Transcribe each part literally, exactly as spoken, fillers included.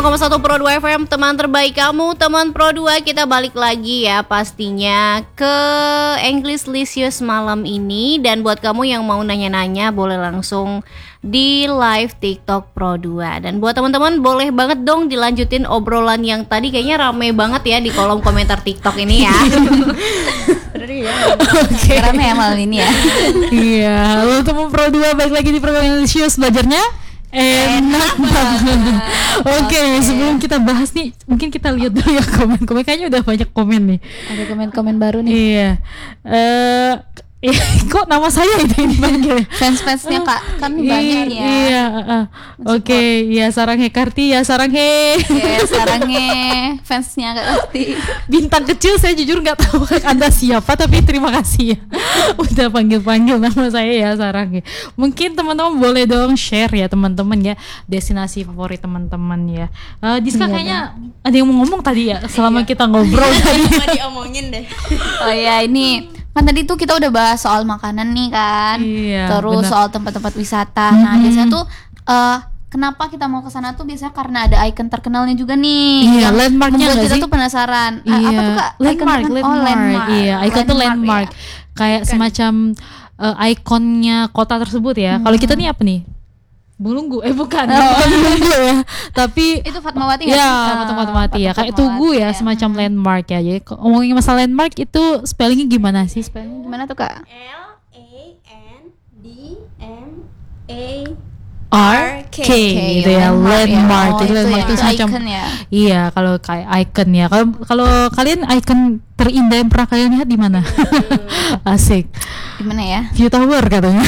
lima koma satu Pro dua F M, teman terbaik kamu, teman Pro dua. Kita balik lagi ya pastinya ke English Licious malam ini. Dan buat kamu yang mau nanya-nanya boleh langsung di live TikTok Pro dua. Dan buat teman-teman boleh banget dong dilanjutin obrolan yang tadi kayaknya rame banget ya di kolom komentar TikTok ini ya. Ya, okay. Rame ya malam ini ya. Iya, lo teman Pro dua balik lagi di program Licious, belajarnya enak banget. Oke, okay, sebelum kita bahas nih, mungkin kita lihat dulu ya komen-komen. Kayaknya udah banyak komen nih. Ada komen-komen baru nih. Iya. Eh, uh, kok nama saya itu dipanggil? Fans-fansnya Kak, kami banyak ya. Iya. Uh, Oke, okay, ya sarang he Karti, ya sarang he. Ya sarang he fansnya Kak Karti. Bintang kecil saya jujur nggak tahu Anda siapa, tapi terima kasih ya udah panggil-panggil nama saya ya sarang he. Mungkin teman-teman boleh dong share ya teman-teman ya destinasi favorit teman-teman ya. Uh, Diska iya, kayaknya deh. Ada yang mau ngomong tadi ya selama iya. kita ngobrol tadi. Cuma diomongin deh. Oh ya ini kan tadi tuh kita udah bahas soal makanan nih kan, iya, terus bener. Soal tempat-tempat wisata. Mm-hmm. Nah biasanya tuh uh, kenapa kita mau ke sana tuh biasanya karena ada ikon terkenalnya juga nih. Iya, landmarknya membuat kita sih? tuh penasaran. Iya. Uh, apa tuh Kak? Landmark, icon landmark. Oh, landmark. Iya, ikon tuh landmark. Ya. Kayak kan. semacam uh, ikonnya kota tersebut ya. Hmm. Kalau kita nih apa nih? Bulunggu, eh bukan, oh. bukan Bulunggu ya, tapi itu Fatmawati nggak ya, sih? Fatmawati ya, kayak Tugu ya, ya, semacam hmm. landmark ya. Jadi ngomongin masalah landmark itu spellingnya gimana sih? Spellingnya gimana tuh Kak? L A N D M A R K gitu ya, landmark. Jadi landmark itu semacam ya? Iya, kalau kayak icon ya. Kalau kalau kalian icon terindah yang pernah kalian lihat di mana? Asik. Di mana ya? View Tower katanya.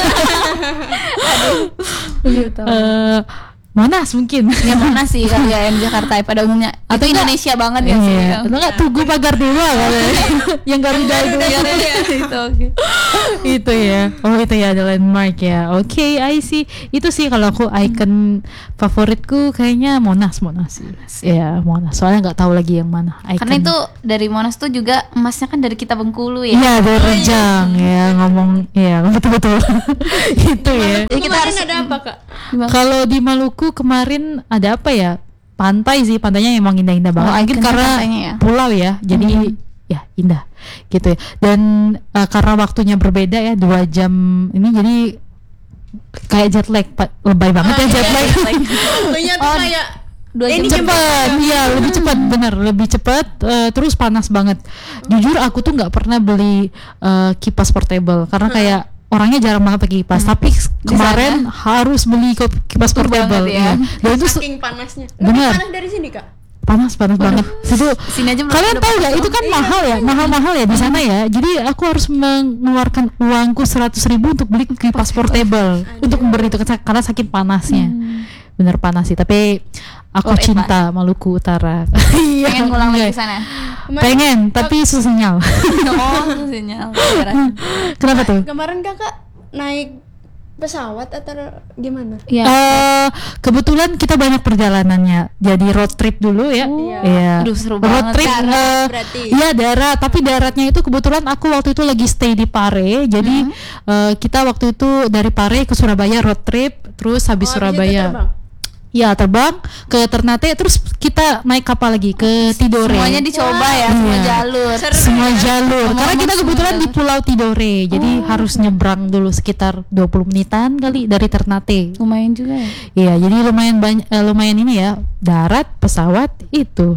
Uh, Monas mungkin. Ya Monas sih kalau yang Jakarta ya pada umumnya. Atau itu Indonesia banget ya sih. Atau enggak Tugu Pagar Dewa katanya. Yang Garuda itu. Itu oke. Itu ya. Oh itu ya ada landmark ya. Oke, okay, I see. Itu sih kalau aku icon favoritku kayaknya Monas, Monas sih. Ya Monas. Soalnya nggak tahu lagi yang mana. Icon. Karena itu dari Monas tuh juga emasnya kan dari kita Bengkulu ya. Iya dari Rejang oh, iya. ya ngomong ya betul-betul. Itu ya. Jadi kita harus ada apa Kak? Kalau di Maluku kemarin ada apa ya? Pantai sih, pantainya emang indah-indah banget. Oh, mungkin karena ya? pulau ya, jadi mm-hmm. ya indah gitu ya. Dan uh, karena waktunya berbeda ya, dua jam ini jadi kayak jet lag, lebay banget oh, ya jet lag. Waktunya tuh oh, kayak dua jam cepat, iya lebih cepat, bener lebih cepat, uh, terus panas banget. Jujur aku tuh nggak pernah beli uh, kipas portable karena kayak orangnya jarang banget pakai kipas, hmm. tapi kemarin harus beli kipas portable ya. Dan itu saking panasnya. Benar. Panas dari sini Kak? Panas panas Waduh. banget. Itu sini aja kalian tahu nggak? Itu kan iya, mahal ya, mahal-mahal ya di sana ya. Jadi aku harus mengeluarkan uangku seratus ribu untuk beli kipas portable untuk memberi itu karena saking panasnya. Hmm. Bener panas sih. Tapi aku oh, cinta Eva. Maluku Utara. Pengen ngulang lagi ke sana? Pengen, tapi susah sinyal. Oh, susah sinyal. Kenapa tuh? Kemarin Kakak naik pesawat atau gimana? Ya. Uh, kebetulan kita banyak perjalanannya. Jadi road trip dulu ya. Oh. Iya. Aduh, seru road banget. trip uh, Iya darat, tapi daratnya itu kebetulan aku waktu itu lagi stay di Pare. Jadi mm-hmm. uh, kita waktu itu dari Pare ke Surabaya road trip, terus habis oh, Surabaya. Ya terbang ke Ternate, terus kita naik kapal lagi ke Tidore. Semuanya dicoba ya, semua iya. jalur. Seru semua ya. jalur. Ngomong Karena kita kebetulan di Pulau Tidore, oh. jadi harus nyebrang dulu sekitar dua puluh menitan kali dari Ternate. Lumayan juga ya. Iya, jadi lumayan banyak, eh, lumayan ini ya, darat, pesawat itu.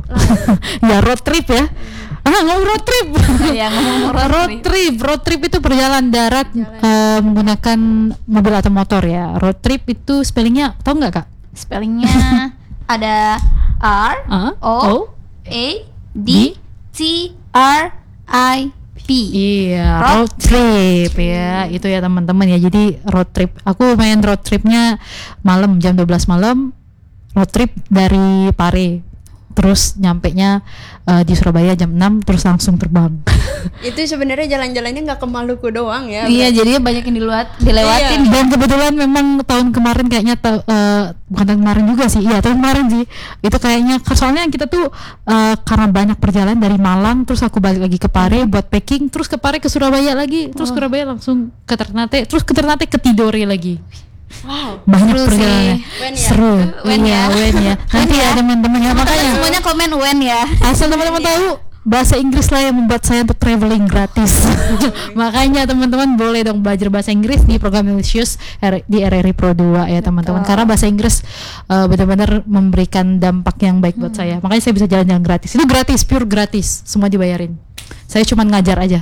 Ya road trip ya. Ah, ngomong road trip. Ya, ngomong road, road trip. Road trip itu perjalanan darat uh, menggunakan mobil atau motor ya. Road trip itu spellingnya tahu nggak Kak? Spellingnya ada R uh, O, o A D T R I P. Iya, road, road trip, trip ya. Itu ya teman-teman ya. Jadi road trip. Aku main road tripnya malam jam dua belas malam. Road trip dari Pare. Terus nyampenya uh, di Surabaya jam enam, terus langsung terbang. Itu sebenarnya jalan-jalannya nggak ke Maluku doang ya. Iya, jadinya banyak yang diluat, dilewatin. Iya. Dan kebetulan memang tahun kemarin kayaknya ta- uh, bukan tahun kemarin juga sih. Iya, tahun kemarin sih. Itu kayaknya soalnya kita tuh uh, karena banyak perjalanan dari Malang, terus aku balik lagi ke Pare buat packing, terus ke Pare ke Surabaya lagi, terus oh. Surabaya langsung ke Ternate, terus ke Ternate ke Tidore lagi. Wow. Banyak Seru perjalanannya. sih. When ya? Seru. When Iya, ya? when ya. Nanti ya teman-teman ya, makanya Semuanya komen when ya. asal teman-teman tahu bahasa Inggris lah yang membuat saya untuk traveling gratis. Makanya teman-teman boleh dong belajar bahasa Inggris di program Lisius R- di R R I Pro dua ya teman-teman. Karena bahasa Inggris uh, benar-benar memberikan dampak yang baik buat saya. Makanya saya bisa jalan-jalan gratis. Itu gratis, pure gratis, semua dibayarin. Saya cuma ngajar aja.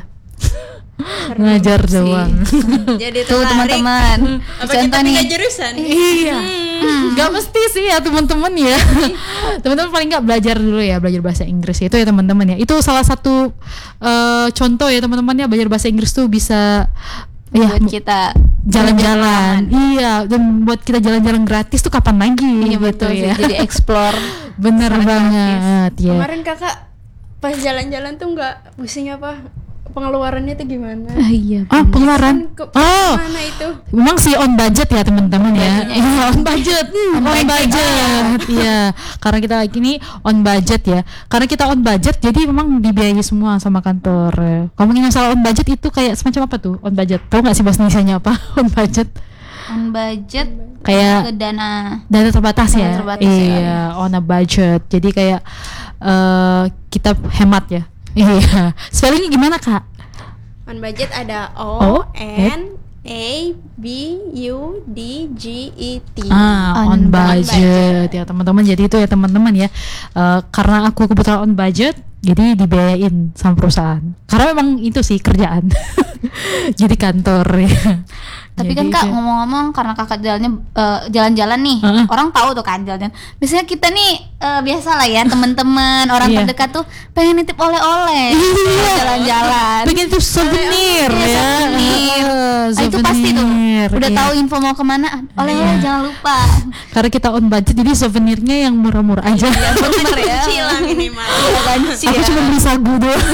Ngajar doang. Jadi Tuh tertarik. teman-teman. Apa kita Contoh pindah nih. jurusan? Iya, nggak mesti sih ya teman-teman ya. Teman-teman paling nggak belajar dulu ya, belajar bahasa Inggris itu ya teman-teman ya. Itu salah satu uh, contoh ya teman-teman ya, belajar bahasa Inggris tuh bisa ya Buat kita jalan-jalan. Iya, dan buat kita jalan-jalan gratis tuh kapan lagi Iya gitu betul sih. ya. Jadi explore. Bener banget ya. Kemarin kakak pas jalan-jalan tuh nggak pusing apa? Pengeluarannya tuh gimana? Ah, iya. Ah, pengeluaran. Ke Oh, mana itu? memang sih on budget ya teman-teman ya. Iya, on budget, Hmm, on budget. Iya, karena kita ini on budget ya. Karena kita on budget, jadi memang dibiayai semua sama kantor. Ngomongin masalah on budget itu kayak semacam apa tuh? On budget, tahu nggak sih bahasa Indonesianya apa? On budget? On budget Kayak ke dana. dana terbatas ya. Dana terbatas ya. Iya, on a budget. Jadi kayak eh, kita hemat ya. Iya. Spellingnya gimana kak? On budget ada O, O, N, A, B, U, D, G, E, T. Ah, on, On budget. Ya teman-teman, jadi itu ya teman-teman ya. Eh, karena aku kebetulan on budget, jadi dibiayain sama perusahaan. Karena memang itu sih kerjaan. Jadi kantor ya. Tapi Jadi kan kak itu- ngomong-ngomong karena kakak jalannya eh, jalan-jalan nih, Heeh. orang tahu tuh kan jalan-jalan. Biasanya kita nih eh, biasa lah ya teman-teman orang Iya. terdekat tuh pengen nitip oleh-oleh Iya. jalan-jalan. Bikin tuh souvenir Iya, ya. souvenir. Eh, Ah, itu pasti tuh souvenir, udah iya. tahu info mau kemana. Oleh-oleh jangan lupa. Karena kita on budget, jadi souvenirnya yang murah-murah aja. Bener ya. Kecilan minimal. Aku cuma beli sagu doang.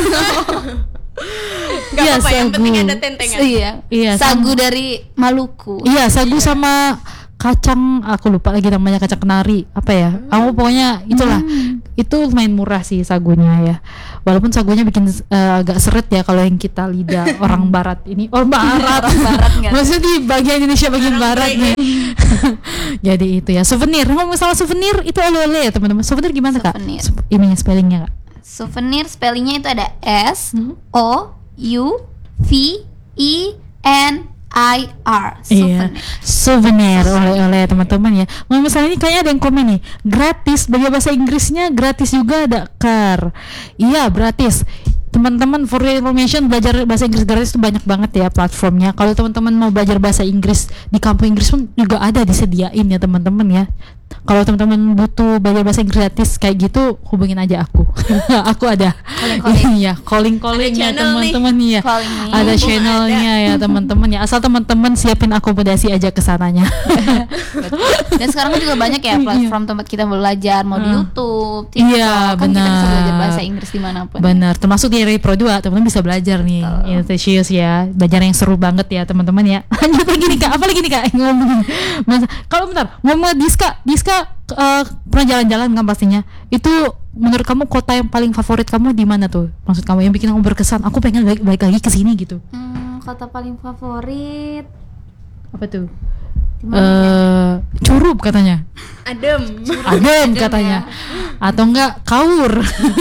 Gak Iya, apa-apa, yang sagu. penting ada tentengan. Iya. Iya, Sagu dari Maluku. Iya, sagu sama kacang, aku lupa lagi namanya, kacang kenari apa ya. Aku pokoknya itulah. Itu lumayan murah sih sagunya ya. Walaupun sagunya bikin eh, agak seret ya kalau yang kita lidah orang barat ini. Oh, barat. Orang barat nggak? Maksudnya di bagian Indonesia bagian barat nih. Jadi itu ya, souvenir. Ngomong masalah souvenir itu oleh-oleh ya, teman-teman. Souvenir gimana, Kak? Souvenir. Sup- Ininya spellingnya, Kak. Souvenir spellingnya itu ada S Hmm. O U V E N I R. Iya, Souvenir. souvenir oleh-oleh teman-teman ya. Ngomong masalah ini kayaknya ada yang komen nih, gratis, belajar bahasa Inggrisnya gratis juga ada, Kar. Iya, gratis. Teman-teman, for your information, belajar bahasa Inggris gratis itu banyak banget ya platformnya. Kalau teman-teman mau belajar bahasa Inggris di kampus Inggris pun juga ada disediain ya teman-teman ya. Kalau teman-teman butuh belajar bahasa Inggris gratis kayak gitu, hubungin aja aku. Aku ada. Calling-calling. Iya, calling-calling Ada ya channel nih. teman-teman ya. Calling me. Ada Mumpung channelnya ya teman-teman ya. Asal teman-teman siapin akomodasi aja ke sananya. Dan sekarang kan juga banyak ya platform tempat kita belajar, mau di Hmm. YouTube, TikTok. Iya, Kan kita bisa benar. belajar bahasa Inggris dimanapun. Benar, termasuk di R I Pro dua teman-teman bisa belajar nih. Intensif ya, belajar yang seru banget ya teman-teman ya. Lanjut lagi nih Kak, apa lagi nih Kak ngomongin. Mas, kalau bentar, ngomong Diska, Diska eh, pernah jalan-jalan kan pastinya. Itu menurut kamu kota yang paling favorit kamu di mana tuh? Maksud kamu yang bikin kamu berkesan, aku pengen balik, balik lagi ke sini gitu. Hmm, kota paling favorit Apa tuh? Dimana Eh, Curup katanya. Adem. Adem katanya. Atau enggak Kaur.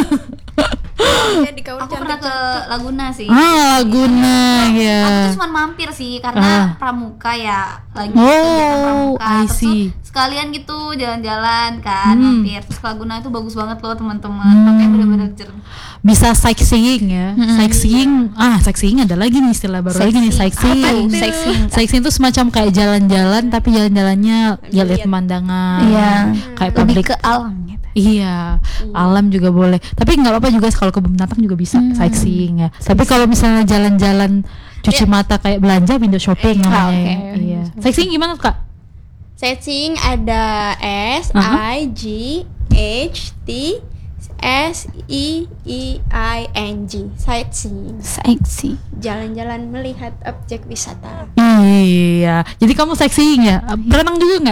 Ya, di Kaur Aku pernah cantik. ke Laguna sih. Ah, Laguna Aku ya. tuh cuma mampir sih karena Ah. pramuka ya lagi Oh, kegiatan pramuka. I Terus see. tuh sekalian gitu jalan-jalan kan Hmm. mampir. Terus ke Laguna itu bagus banget loh teman-teman. Hmm. Makanya bener-bener jernih. Bisa sightseeing ya. Mm-mm. Sightseeing, ah sightseeing ada lagi nih istilah baru lagi nih, sightseeing. Apa tuh sightseeing? Sightseeing itu semacam kayak jalan-jalan tapi jalan-jalannya ya lihat pemandangan. Iya. Kayak Lebih public. ke alam gitu. Iya, alam juga boleh. Tapi nggak apa-apa juga kalau kebun binatang juga bisa Hmm. sightseeing ya. Tapi kalau misalnya jalan-jalan cuci mata kayak belanja, window shopping Ah, namanya. oke. ya. Iya. Sightseeing gimana Kak? Sightseeing ada S Aha. I G H T S E E I N G. Sightseeing. Sightseeing. Jalan-jalan melihat objek wisata. Iya. Jadi kamu sightseeing ya? Berenang juga nggak?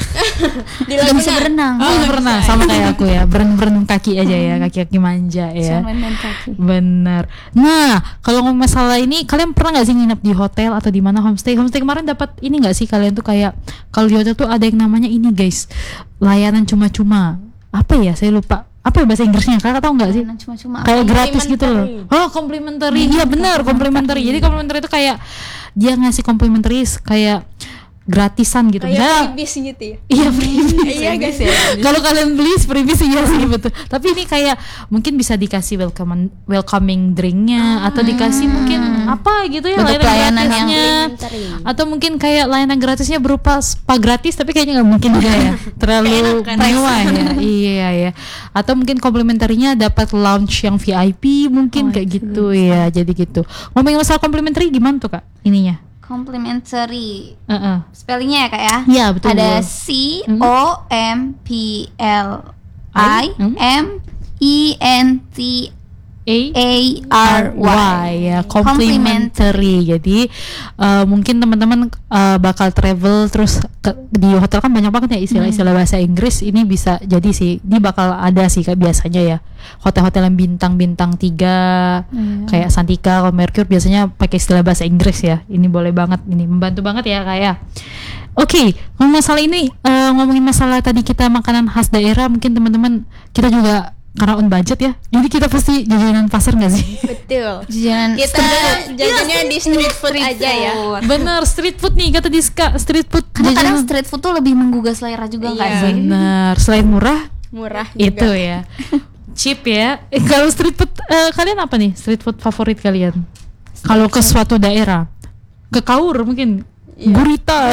Di Udah bisa Laguna. berenang. Oh, pernah sama kayak aku ya, berenang kaki aja ya, kaki-kaki manja ya. Cuma main kaki. Bener. Nah, kalau ngomong masalah ini, kalian pernah nggak sih nginep di hotel atau di mana homestay? Homestay kemarin dapat ini nggak sih kalian tuh kayak kalau di hotel tuh ada yang namanya ini guys, layanan cuma-cuma. Apa ya? Saya lupa. Apa ya bahasa Inggrisnya? Kakak tahu nggak sih? Layanan cuma-cuma Kayak gratis gitu loh. Oh, complimentary. Iya benar, complimentary. Jadi complimentary itu kayak dia ngasih complimentary kayak gratisan gitu. Kayak Nah, freebies gitu ya. iya freebies. Iya guys ya. Kalau kalian beli freebies iya sih betul. Tapi ini kayak mungkin bisa dikasih welcome welcoming drinknya atau dikasih mungkin apa gitu ya Bentuk layanan pelayanan yang gratisnya. complimentary. Atau mungkin kayak layanan gratisnya berupa spa gratis tapi kayaknya nggak mungkin juga ya. Terlalu mewah ya. Iya ya. Atau mungkin complimentary-nya dapat lounge yang V I P mungkin kayak gitu ya. Jadi gitu. Ngomongin masalah complimentary gimana tuh Kak ininya? complimentary. Heeh. Spellingnya ya kak ya? Iya, betul. Ada C O M P L I M E N T A A R Y. ya complimentary. Jadi uh, mungkin teman-teman uh, bakal travel terus ke, di hotel kan banyak banget ya istilah-istilah bahasa Inggris. Ini bisa jadi sih ini bakal ada sih kayak biasanya ya hotel-hotel yang bintang-bintang tiga kayak Santika atau Mercure biasanya pakai istilah bahasa Inggris ya. Ini boleh banget, ini membantu banget ya kayak. Oke, ngomong masalah ini uh, ngomongin masalah tadi kita makanan khas daerah, mungkin teman-teman kita juga karena on budget ya, jadi kita pasti jajanan pasar nggak sih? Betul. Jajanan Kita jajannya di street food aja ya. Bener, street food nih kata Diska, street food. Karena kadang jajanan. street food tuh lebih menggugah selera juga nggak Iya. sih? Bener, selain murah Murah juga. itu ya, cheap ya. Eh, kalau street food eh, kalian apa nih street food favorit kalian? Kalau ke suatu daerah, ke Kaur mungkin, gurita.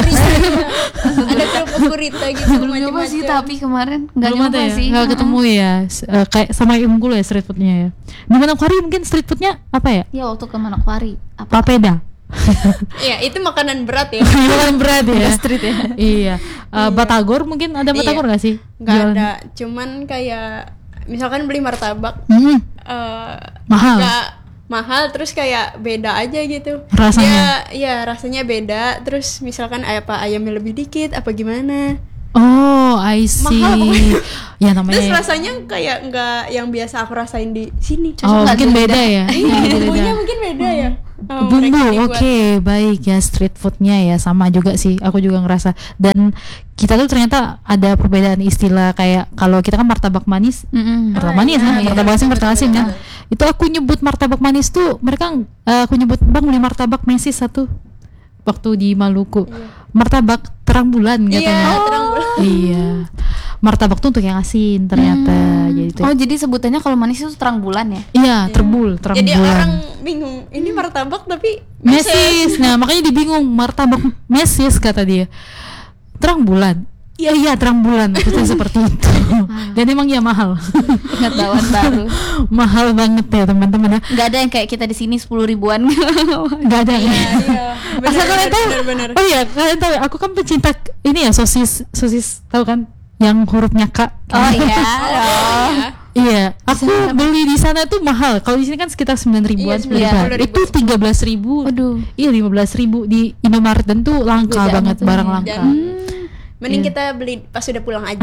Ada kerupuk gurita gitu Belum nyoba sih macam-macam. tapi kemarin nggak Belum nyoba ada ya, sih. nggak Heeh. ketemu ya. S- eh, kayak sama Imgul ya street foodnya ya. Di Manokwari mungkin street foodnya apa ya? Ya waktu ke Manokwari apa? Papeda. Iya, itu makanan berat ya. Bukan berat ya. Street ya. Iya. Eh, Batagor mungkin ada Batagor nggak sih? Nggak Jualan- ada, cuman kayak misalkan beli martabak Hmm, eh mahal. nggak mahal terus kayak beda aja gitu. Rasanya? Ya, iya rasanya beda. Terus misalkan apa ayamnya lebih dikit apa gimana. Oh, I see. Mahal pokoknya. Ya namanya. Terus ya. rasanya kayak nggak yang biasa aku rasain di sini. Oh, nggak mungkin beda. beda ya. Iya, Beda-beda. bumbunya mungkin beda ya. Oh, Bumbu, mereka oke, dibuat. baik ya street foodnya ya sama juga sih. Aku juga ngerasa dan kita tuh ternyata ada perbedaan istilah kayak kalau kita kan martabak manis, Mm-mm. martabak manis kan, iya, martabak asin, martabak asin kan. betul. Itu aku nyebut martabak manis tuh mereka eh, aku nyebut bang beli martabak mesis satu waktu di Maluku. Martabak terang bulan Iya, katanya. terang bulan. Iya. Martabak tuh untuk yang asin ternyata. Jadi tuh. Oh jadi sebutannya kalau manis itu terang bulan ya? Iya, terbul, terang Jadi bulan. orang bingung, ini martabak tapi Mesis. Nah, makanya dibingung martabak mesis kata dia. Terang bulan. Iya iya terang bulan maksudnya seperti itu. Dan emang ya mahal. Pengetahuan baru. Mahal banget ya teman-teman ya. Nggak ada yang kayak kita di sini sepuluh ribuan. Enggak ada ya. Iya, Asal kalian tahu. benar-benar. Oh iya, kalian tahu ya, aku kan pecinta ini ya sosis sosis tahu kan? Yang hurufnya K. Oh iya. Oh. Iya, aku beli di sana tuh mahal. Kalau di sini kan sekitar sembilan ribuan, Iya, sepuluh sembilan ribuan. ribu. Itu tiga belas ribu. Waduh. Iya, lima belas ribu di Indomaret dan tuh langka Beda banget banget barang ya. langka. Dan mending kita beli pas sudah pulang aja.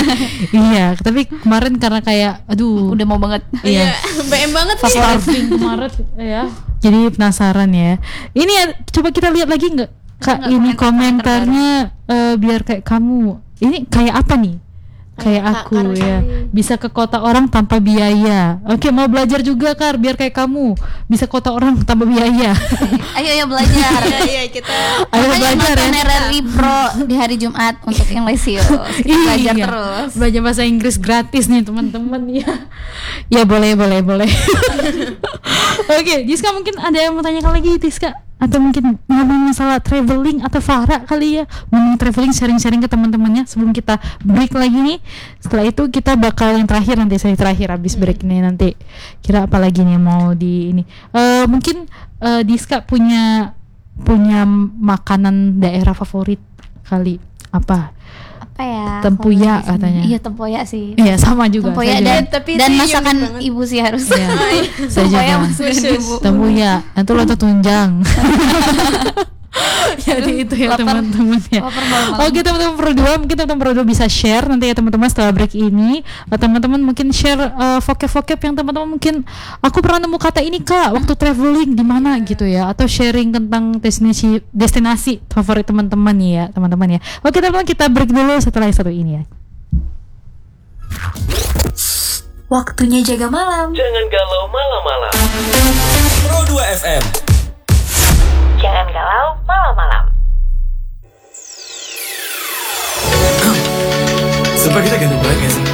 Iya, tapi kemarin karena kayak aduh, Udah mau banget. iya. B M banget Pas nih. starting Maret ya. Jadi penasaran ya. Ini ya, coba kita lihat lagi nggak Kak Nggak, ini komentar-komentar komentarnya eh, biar kayak kamu. Ini kayak apa nih? Kayak Kak aku Karsi. ya. Bisa ke kota orang tanpa biaya. Oke, mau belajar juga Kar biar kayak kamu. Bisa ke kota orang tanpa biaya. Ayo ayo belajar. Iya, iya kita Ayo Makanya belajar nonton ya. R R I Pro di hari Jumat untuk Inglesius. Kita belajar Iya, terus. belajar bahasa Inggris gratis nih teman-teman ya. Ya boleh boleh boleh. Oke, Diska mungkin ada yang mau tanyakan lagi Diska? Atau mungkin ngomong masalah traveling atau Farah kali ya, ngomong traveling sharing-sharing ke teman-temannya sebelum kita break lagi nih. Setelah itu kita bakal yang terakhir nanti saya terakhir habis break ini nanti kira apa lagi nih mau di ini. Eh mungkin eh, Diska punya punya makanan daerah favorit kali apa? Apa ya? Tempuyak kalau di sini? katanya. Iya tempoyak sih. Iya sama juga. Tempoyak saya dan juga. Tapi dan itu masakan unik banget. ibu sih harus. Iya, saya Tempoyak juga. masakan Khusus. ibu. Tempuyak, itu lontong tunjang. Jadi itu ya lapar. teman-teman ya. Lapar malam-malam. Oke teman-teman Pro dua, mungkin teman-teman Pro dua bisa share nanti ya teman-teman setelah break ini. Uh, teman-teman mungkin share uh, vocab-vocab yang teman-teman mungkin aku pernah nemu kata ini kak waktu traveling di mana gitu ya, atau sharing tentang destinasi destinasi favorit teman-teman nih ya teman-teman ya. Oke teman-teman, kita break dulu setelah yang satu ini ya. Waktunya jaga malam. Jangan galau malam-malam. Pro dua F M. Jangan galau malam-malam. Sumpah kita ganteng banget gak sih?